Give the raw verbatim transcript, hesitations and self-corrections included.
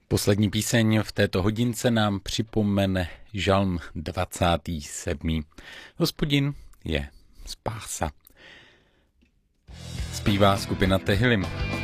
Poslední píseň v této hodince nám připomene žalm dvacátý sedmý Hospodin je spása. Zpívá skupina Tehillim.